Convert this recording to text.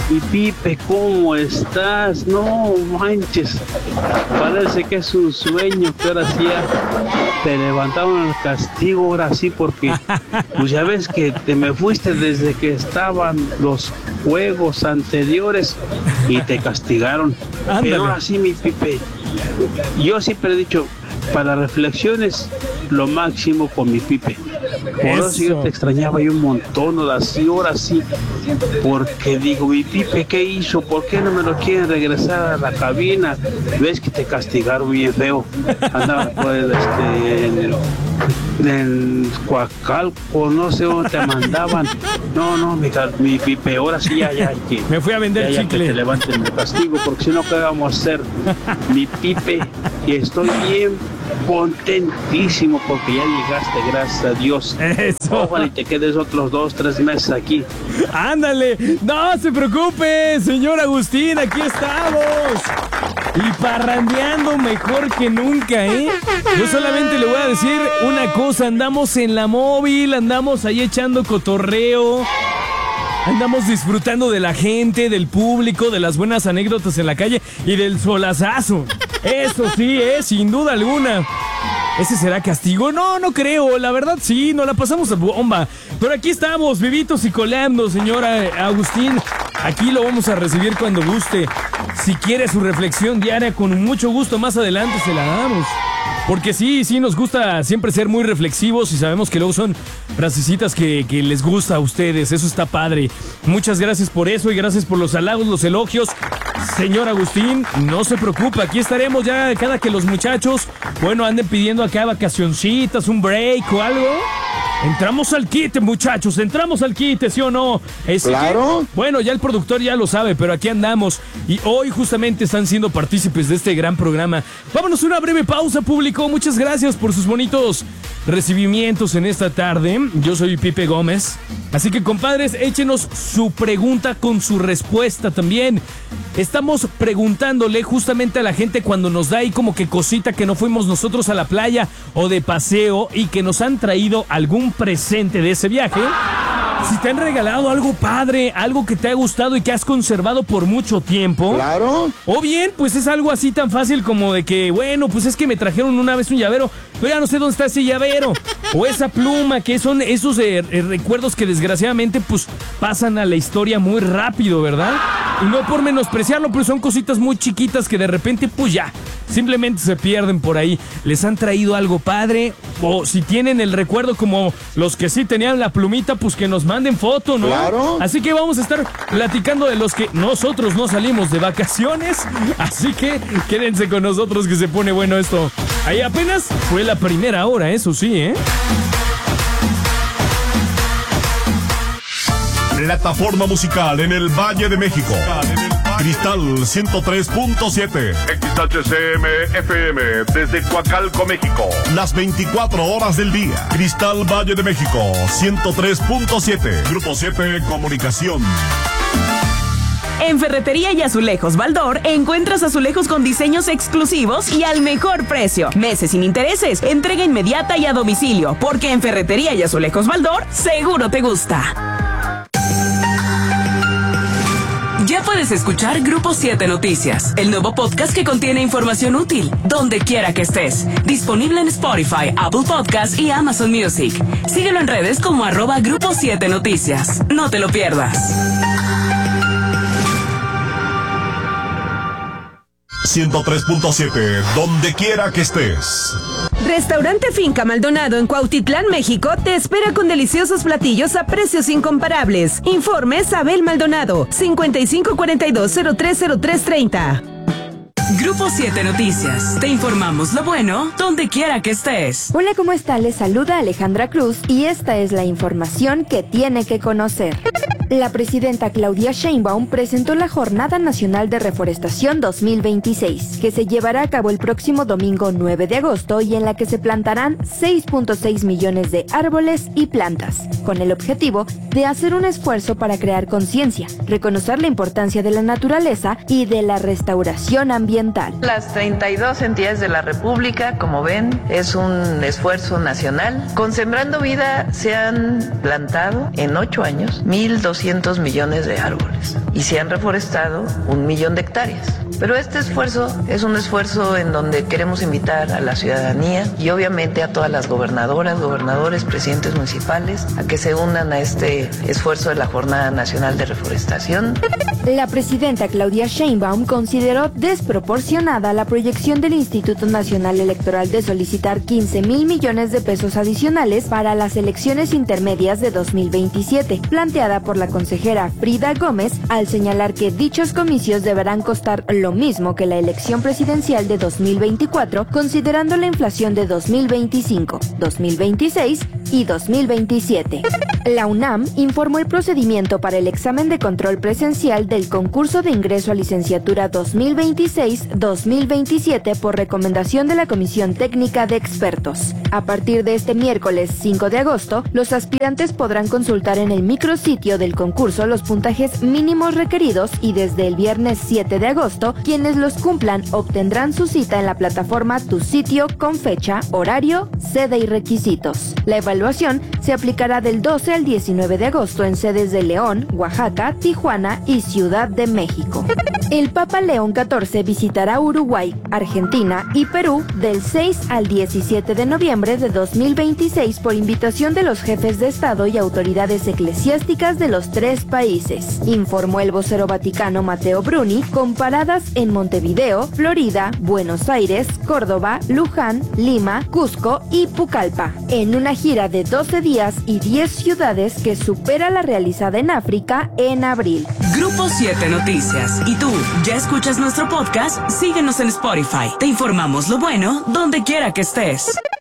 Y Pipe, ¿cómo estás? No manches, parece que es un sueño, que ahora sí ya te levantaron el castigo, ahora sí, porque pues ya ves que te me fuiste desde que estaban los juegos anteriores y te castigaron. Ándale. Pero ahora sí, mi Pipe, yo siempre he dicho, para reflexiones, lo máximo con mi Pipe. Por eso yo te extrañaba yo un montón, ahora sí, porque digo, mi Pipe, ¿qué hizo? ¿Por qué no me lo quieren regresar a la cabina? Ves que te castigaron bien feo. Andaba pues en Coacalco, no sé dónde te mandaban. No, mi Pipe, ahora sí ya que me fui a vender ya chicle. que te levanten el castigo, porque si no, ¿qué vamos a hacer? Mi Pipe, y estoy bien contentísimo porque ya llegaste, gracias a Dios. Eso. Ojalá y te quedes otros 2-3 meses aquí. Ándale, no se preocupe, señor Agustín, aquí estamos. Y parrandeando mejor que nunca, ¿eh? Yo solamente le voy a decir una cosa, andamos en la móvil, andamos ahí echando cotorreo. Andamos disfrutando de la gente, del público, de las buenas anécdotas en la calle y del solazazo. Eso sí, sin duda alguna. ¿Ese será castigo? No creo. La verdad sí, nos la pasamos a bomba. Pero aquí estamos, vivitos y coleando, señora Agustín. Aquí lo vamos a recibir cuando guste. Si quiere su reflexión diaria, con mucho gusto más adelante se la damos. Porque sí, nos gusta siempre ser muy reflexivos y sabemos que luego son frasecitas que les gusta a ustedes. Eso está padre. Muchas gracias por eso y gracias por los halagos, los elogios. Señor Agustín, no se preocupe, aquí estaremos ya cada que los muchachos, anden pidiendo acá vacacioncitas, un break o algo. Entramos al quite, muchachos, entramos al quite, ¿sí o no? Claro. Bueno, ya el productor ya lo sabe, pero aquí andamos. Y hoy justamente están siendo partícipes de este gran programa. Vámonos a una breve pausa, público. Muchas gracias por sus bonitos recibimientos en esta tarde. Yo soy Pipe Gómez. Así que, compadres, échenos su pregunta con su respuesta también. Estamos preguntándole justamente a la gente cuando nos da ahí como que cosita que no fuimos nosotros a la playa o de paseo y que nos han traído algún presente de ese viaje. Si te han regalado algo padre, algo que te ha gustado y que has conservado por mucho tiempo. Claro. O bien, pues es algo así tan fácil como de que, pues es que me trajeron una vez un llavero, pero ya no sé dónde está ese llavero. O esa pluma, que son esos recuerdos que desgraciadamente pues pasan a la historia muy rápido, ¿verdad? Y no por menospreciarlo, pero son cositas muy chiquitas que de repente pues ya, simplemente se pierden por ahí. ¿Les han traído algo padre? O si tienen el recuerdo como los que sí tenían la plumita, pues que nos manden foto, ¿no? Claro. Así que vamos a estar platicando de los que nosotros no salimos de vacaciones. Así que quédense con nosotros que se pone bueno esto. Ahí apenas fue la primera hora, eso sí, ¿eh? Plataforma musical en el Valle de México. Cristal 103.7. XHCM FM desde Coacalco, México. Las 24 horas del día. Cristal Valle de México 103.7. Grupo 7 Comunicación. En Ferretería y Azulejos Baldor encuentras azulejos con diseños exclusivos y al mejor precio. Meses sin intereses, entrega inmediata y a domicilio, porque en Ferretería y Azulejos Baldor seguro te gusta. Ya puedes escuchar Grupo 7 Noticias, el nuevo podcast que contiene información útil, donde quiera que estés. Disponible en Spotify, Apple Podcasts y Amazon Music. Síguelo en redes como @Grupo 7 Noticias. No te lo pierdas. 103.7, donde quiera que estés. Restaurante Finca Maldonado en Cuautitlán, México, te espera con deliciosos platillos a precios incomparables. Informes Abel Maldonado, 5542-030330. Grupo 7 Noticias. Te informamos lo bueno, donde quiera que estés. Hola, ¿cómo está? Les saluda Alejandra Cruz y esta es la información que tiene que conocer. La presidenta Claudia Sheinbaum presentó la Jornada Nacional de Reforestación 2026, que se llevará a cabo el próximo domingo 9 de agosto y en la que se plantarán 6.6 millones de árboles y plantas, con el objetivo de hacer un esfuerzo para crear conciencia, reconocer la importancia de la naturaleza y de la restauración ambiental. Las 32 entidades de la República, como ven, es un esfuerzo nacional. Con Sembrando Vida se han plantado en 8 años 1,200 200 millones de árboles y se han reforestado 1 millón de hectáreas. Pero este esfuerzo es un esfuerzo en donde queremos invitar a la ciudadanía y obviamente a todas las gobernadoras, gobernadores, presidentes municipales a que se unan a este esfuerzo de la Jornada Nacional de Reforestación. La presidenta Claudia Sheinbaum consideró desproporcionada la proyección del Instituto Nacional Electoral de solicitar 15,000 millones de pesos adicionales para las elecciones intermedias de 2027, planteada por la consejera Frida Gómez, al señalar que dichos comicios deberán costar lo mismo que la elección presidencial de 2024, considerando la inflación de 2025, 2026 y 2027. La UNAM informó el procedimiento para el examen de control presencial del concurso de ingreso a licenciatura 2026-2027 por recomendación de la Comisión Técnica de Expertos. A partir de este miércoles 5 de agosto, los aspirantes podrán consultar en el micrositio del concurso los puntajes mínimos requeridos y desde el viernes 7 de agosto, quienes los cumplan obtendrán su cita en la plataforma Tu Sitio con fecha, horario, sede y requisitos. La evaluación se aplicará del 12 al 19 de agosto en sedes de León, Oaxaca, Tijuana y Ciudad de México. El Papa León XIV visitará Uruguay, Argentina y Perú del 6 al 17 de noviembre de 2026 por invitación de los jefes de Estado y autoridades eclesiásticas de los 3 países, informó el vocero vaticano Matteo Bruni, con paradas en Montevideo, Florida, Buenos Aires, Córdoba, Luján, Lima, Cusco y Pucallpa, en una gira de 12 días y 10 ciudades que supera la realizada en África en abril. Grupo 7 Noticias. ¿Y tú, ya escuchas nuestro podcast? Síguenos en Spotify. Te informamos lo bueno donde quiera que estés.